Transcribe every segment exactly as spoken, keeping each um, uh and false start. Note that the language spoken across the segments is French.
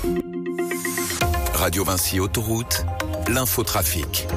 Radio Vinci Autoroute, l'infotrafic.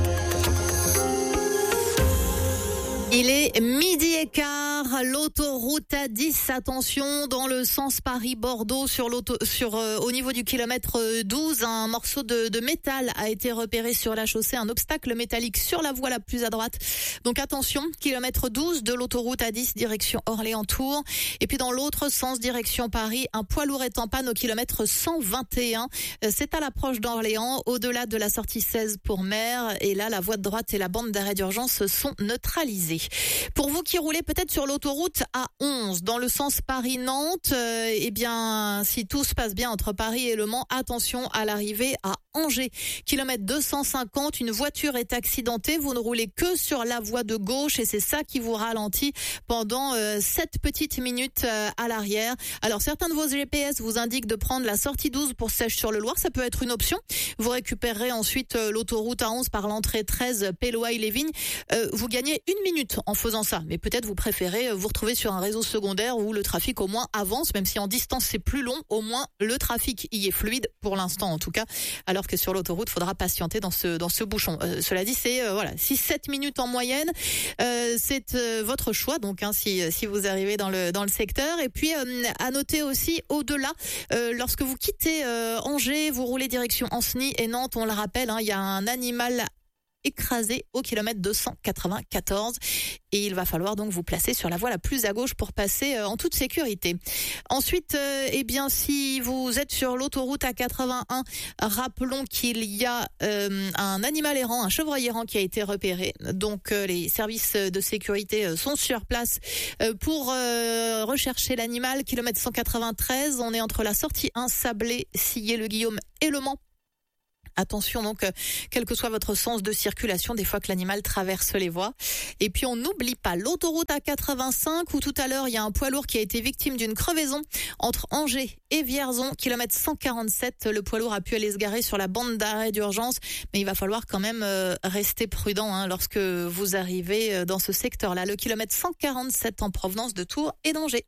Il est midi et quart, l'autoroute A dix, attention, dans le sens Paris-Bordeaux, sur l'auto, sur, euh, au niveau du kilomètre douze, un morceau de, de métal a été repéré sur la chaussée, un obstacle métallique sur la voie la plus à droite. Donc attention, kilomètre douze de l'autoroute A dix, direction Orléans-Tours. Et puis dans l'autre sens, direction Paris, un poids lourd est en panne au kilomètre cent vingt et un. C'est à l'approche d'Orléans, au-delà de la sortie seize pour Mer. Et là, la voie de droite et la bande d'arrêt d'urgence sont neutralisées. Pour vous qui roulez peut-être sur l'autoroute A onze, dans le sens Paris-Nantes, euh, eh bien, si tout se passe bien entre Paris et Le Mans, attention à l'arrivée à Angers. Kilomètre deux cent cinquante, une voiture est accidentée, vous ne roulez que sur la voie de gauche et c'est ça qui vous ralentit pendant euh, sept petites minutes euh, à l'arrière. Alors certains de vos G P S vous indiquent de prendre la sortie douze pour Seiche-sur-le-Loir, ça peut être une option. Vous récupérerez ensuite euh, l'autoroute A onze par l'entrée treize, Péloaille-les-Vignes. Euh, vous gagnez une minute en faisant ça, mais peut-être vous préférez vous retrouver sur un réseau secondaire où le trafic au moins avance, même si en distance c'est plus long, au moins le trafic y est fluide pour l'instant en tout cas, alors que sur l'autoroute, faudra patienter dans ce dans ce bouchon. Euh, cela dit, c'est euh, voilà, six sept minutes en moyenne, euh, c'est euh, votre choix donc hein, si si vous arrivez dans le dans le secteur. Et puis euh, à noter aussi au-delà, euh, lorsque vous quittez euh, Angers, vous roulez direction Ancenis et Nantes, on le rappelle, hein, il y a un animal écrasé au kilomètre deux cent quatre-vingt-quatorze et il va falloir donc vous placer sur la voie la plus à gauche pour passer euh, en toute sécurité. Ensuite, euh, eh bien si vous êtes sur l'autoroute A quatre-vingt-un, rappelons qu'il y a euh, un animal errant, un chevreuil errant qui a été repéré. Donc euh, les services de sécurité euh, sont sur place euh, pour euh, rechercher l'animal. Kilomètre cent quatre-vingt-treize, on est entre la sortie un, Sablé, Sillé-le-Guillaume et Le Mans. Attention donc, quel que soit votre sens de circulation, des fois que l'animal traverse les voies. Et puis on n'oublie pas l'autoroute A quatre-vingt-cinq où tout à l'heure il y a un poids lourd qui a été victime d'une crevaison entre Angers et Vierzon, kilomètre cent quarante-sept. Le poids lourd a pu aller se garer sur la bande d'arrêt d'urgence, mais il va falloir quand même euh, rester prudent hein, lorsque vous arrivez dans ce secteur-là. Le kilomètre cent quarante-sept en provenance de Tours et d'Angers.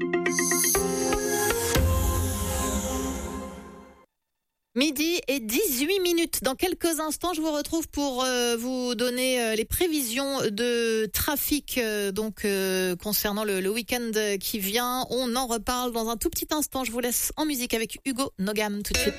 Midi et dix-huit minutes. Dans quelques instants, je vous retrouve pour euh, vous donner euh, les prévisions de trafic euh, donc euh, concernant le, le week-end qui vient. On en reparle dans un tout petit instant. Je vous laisse en musique avec Hugo Nogam tout de suite.